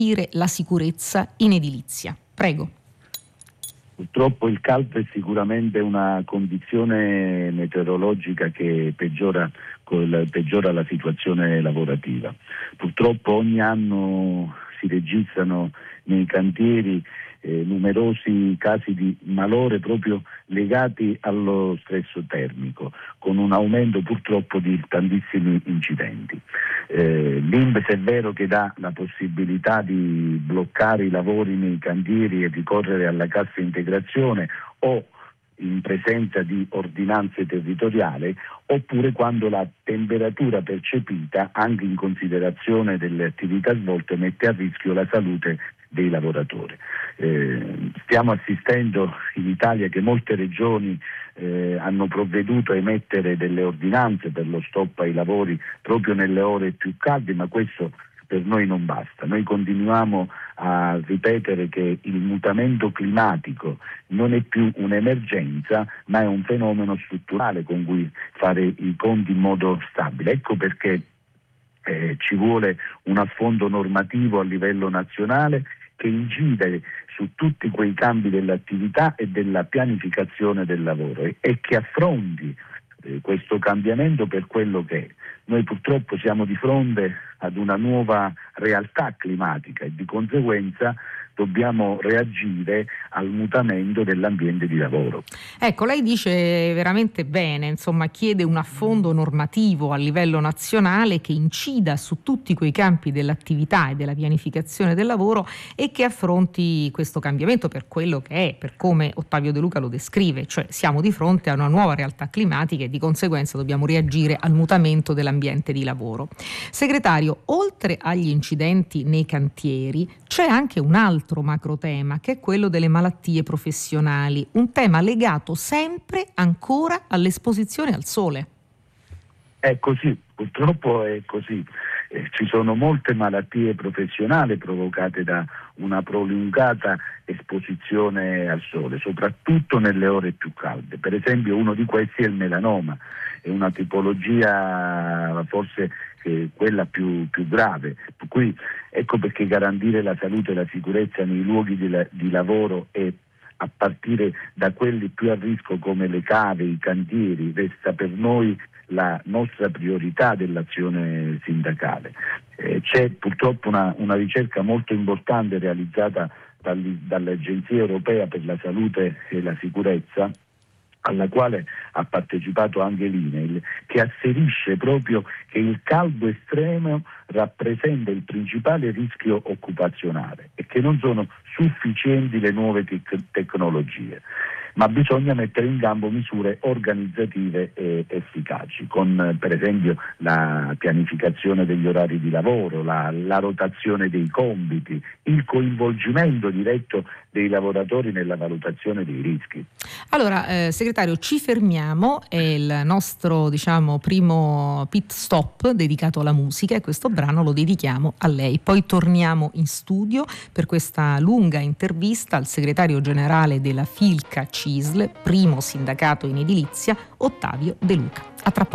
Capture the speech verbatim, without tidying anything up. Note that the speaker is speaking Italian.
la sicurezza in edilizia. Prego. Purtroppo il caldo è sicuramente una condizione meteorologica che peggiora, peggiora la situazione lavorativa. Purtroppo ogni anno si registrano nei cantieri eh, numerosi casi di malore proprio legati allo stress termico, con un aumento purtroppo di tantissimi incidenti. Eh, L'I N P S è vero che dà la possibilità di bloccare i lavori nei cantieri e ricorrere alla cassa integrazione o in presenza di ordinanze territoriali, oppure quando la temperatura percepita, anche in considerazione delle attività svolte, mette a rischio la salute dei lavoratori. Eh, stiamo assistendo in Italia che molte regioni eh, hanno provveduto a emettere delle ordinanze per lo stop ai lavori proprio nelle ore più calde, ma questo per noi non basta. Noi continuiamo a ripetere che il mutamento climatico non è più un'emergenza, ma è un fenomeno strutturale con cui fare i conti in modo stabile. Ecco perché eh, ci vuole un affondo normativo a livello nazionale che incide su tutti quei cambi dell'attività e della pianificazione del lavoro e, e che affronti eh, questo cambiamento per quello che è. Noi purtroppo siamo di fronte ad una nuova realtà climatica e di conseguenza dobbiamo reagire al mutamento dell'ambiente di lavoro. Ecco, lei dice veramente bene, insomma, chiede un affondo normativo a livello nazionale che incida su tutti quei campi dell'attività e della pianificazione del lavoro e che affronti questo cambiamento per quello che è, per come Ottavio De Luca lo descrive, cioè siamo di fronte a una nuova realtà climatica e di conseguenza dobbiamo reagire al mutamento dell'ambiente di lavoro. Segretario, oltre agli incidenti nei cantieri c'è anche un altro macro tema che è quello delle malattie professionali, un tema legato sempre ancora all'esposizione al sole. È così, purtroppo è così. Eh, ci sono molte malattie professionali provocate da una prolungata esposizione al sole, soprattutto nelle ore più calde. Per esempio uno di questi è il melanoma, è una tipologia forse eh, quella più, più grave, per cui ecco perché garantire la salute e la sicurezza nei luoghi di, la, di lavoro e a partire da quelli più a rischio come le cave, i cantieri, resta per noi la nostra priorità dell'azione sindacale. Eh, c'è purtroppo una, una ricerca molto importante realizzata dall'Agenzia Europea per la Salute e la Sicurezza, alla quale ha partecipato anche l'I N E L, che asserisce proprio che il caldo estremo rappresenta il principale rischio occupazionale e che non sono sufficienti le nuove tec- tecnologie, ma bisogna mettere in campo misure organizzative e efficaci, con per esempio la pianificazione degli orari di lavoro, la, la rotazione dei compiti, il coinvolgimento diretto dei lavoratori nella valutazione dei rischi. Allora, eh, segretario, ci fermiamo, è il nostro diciamo primo pit stop dedicato alla musica e questo brano lo dedichiamo a lei. Poi torniamo in studio per questa lunga intervista al segretario generale della Filca C I S L, primo sindacato in edilizia, Ottavio De Luca. A tra poco.